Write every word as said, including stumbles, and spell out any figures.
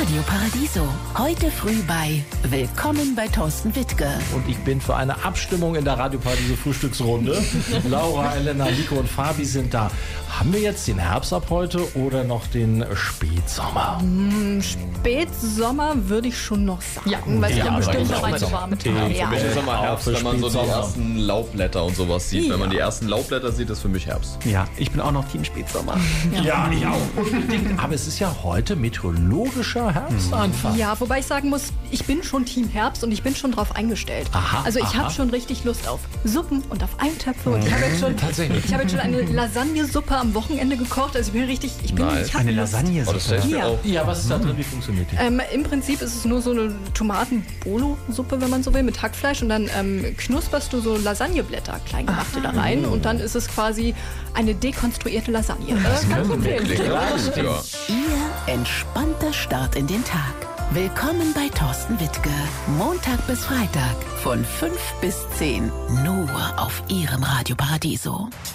Radio Paradiso. Heute früh bei Willkommen bei Thorsten Wittke. Und ich bin für eine Abstimmung in der Radio Paradiso Frühstücksrunde. Laura, Elena, Nico und Fabi sind da. Haben wir jetzt den Herbst ab heute oder noch den Spätsommer? Mm, Spätsommer würde ich schon noch sagen, ja, weil es ja, ja bestimmt aber noch ein so warme Tage. Ja, Ja. für mich ist immer Herbst, wenn man so die Spätsommer. ersten Laubblätter und sowas sieht. Ja. Wenn man die ersten Laubblätter sieht, ist für mich Herbst. Ja, ich bin auch noch Team Spätsommer. Ja, ich auch. Unbedingt. Aber es ist ja heute meteorologischer Herbstanfang. Ja, wobei ich sagen muss, ich bin schon Team Herbst und ich bin schon drauf eingestellt. Aha, also ich aha. habe schon richtig Lust auf Suppen und auf Eintöpfe und ich habe jetzt schon, Tatsächlich. ich habe jetzt schon eine Lasagnesuppe am Wochenende gekocht. Also ich bin richtig, ich bin, Nice. ich hab Eine Lust. Oh, das Lasagnesuppe. stell ich mir Ja. auch. Ja, was ist da drin? Wie funktioniert die? Ähm, Im Prinzip ist es nur so eine Tomaten-Bolo-Suppe, wenn man so will, mit Hackfleisch und dann ähm, knusperst du so Lasagneblätter, kleingemachte da rein und dann ist es quasi eine dekonstruierte Lasagne. Das kann ich empfehlen. Klingt Ja, gut, stimmt. ja. Ihr entspannter Start in den Tag. Willkommen bei Thorsten Wittke. Montag bis Freitag von fünf bis zehn. Nur auf Ihrem Radio Paradiso.